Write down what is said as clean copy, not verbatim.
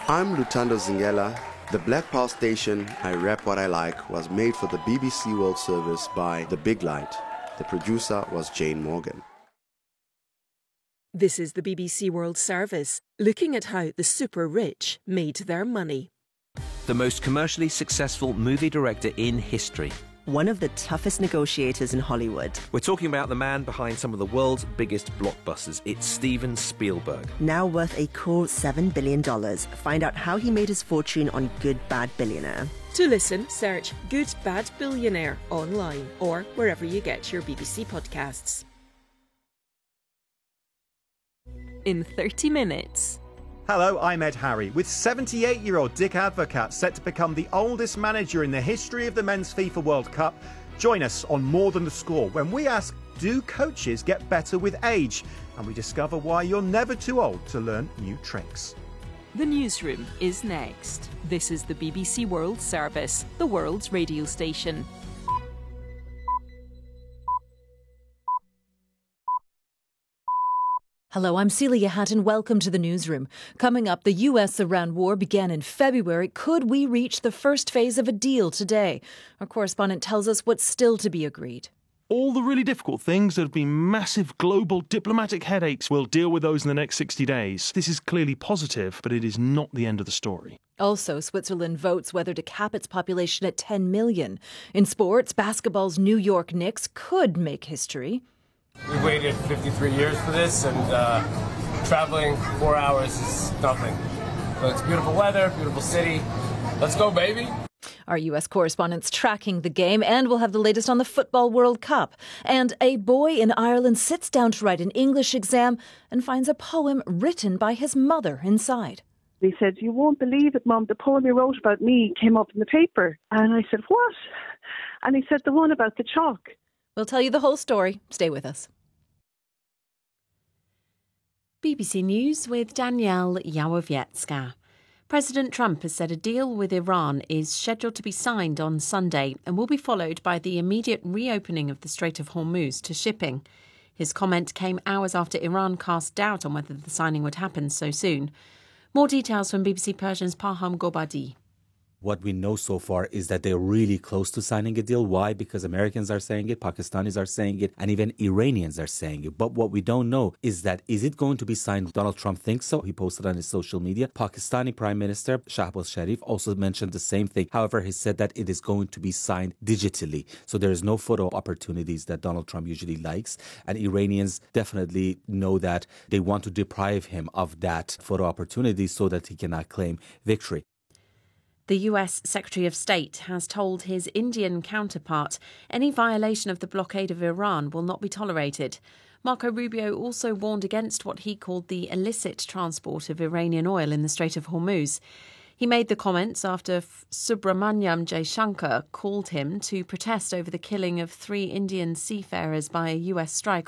I'm Lutando Zingela. The Black Pearl station, I Rap What I Like, was made for the BBC World Service by The Big Light. The producer was Jane Morgan. This is the BBC World Service, looking at how the super rich made their money. The most commercially successful movie director in history. One of the toughest negotiators in Hollywood. We're talking about the man behind some of the world's biggest blockbusters. It's Steven Spielberg. Now worth a cool $7 billion. Find out how he made his fortune on Good Bad Billionaire. To listen, search Good Bad Billionaire online or wherever you get your BBC podcasts. In 30 minutes. Hello, I'm Ed Harry. With 78-year-old Dick Advocat set to become the oldest manager in the history of the Men's FIFA World Cup, join us on More Than the Score when we ask, do coaches get better with age? And we discover why you're never too old to learn new tricks. The newsroom is next. This is the BBC World Service, the world's radio station. Hello, I'm Celia Hatton. Welcome to the newsroom. Coming up, the US-Iran war began in February. Could we reach the first phase of a deal today? Our correspondent tells us what's still to be agreed. All the really difficult things that have been massive global diplomatic headaches, we'll deal with those in the next 60 days. This is clearly positive, but it is not the end of the story. Also, Switzerland votes whether to cap its population at 10 million. In sports, basketball's New York Knicks could make history. We waited 53 years for this, and traveling 4 hours is nothing. But it's beautiful weather, beautiful city. Let's go, baby. Our US correspondent's tracking the game, and we'll have the latest on the Football World Cup. And a boy in Ireland sits down to write an English exam and finds a poem written by his mother inside. He said, "You won't believe it, Mum, the poem you wrote about me came up in the paper." And I said, "What?" And he said, "The one about the chalk." We'll tell you the whole story. Stay with us. BBC News with Danielle Yawowiecka. President Trump has said a deal with Iran is scheduled to be signed on Sunday and will be followed by the immediate reopening of the Strait of Hormuz to shipping. His comment came hours after Iran cast doubt on whether the signing would happen so soon. More details from BBC Persian's Paham Gobadi. What we know so far is that they're really close to signing a deal. Why? Because Americans are saying it, Pakistanis are saying it, and even Iranians are saying it. But what we don't know is it going to be signed? Donald Trump thinks so. He posted on his social media. Pakistani Prime Minister Shahbaz Sharif also mentioned the same thing. However, he said that it is going to be signed digitally. So there is no photo opportunities that Donald Trump usually likes. And Iranians definitely know that they want to deprive him of that photo opportunity so that he cannot claim victory. The US Secretary of State has told his Indian counterpart any violation of the blockade of Iran will not be tolerated. Marco Rubio also warned against what he called the illicit transport of Iranian oil in the Strait of Hormuz. He made the comments after Subramanyam Jaishankar called him to protest over the killing of 3 Indian seafarers by a US strike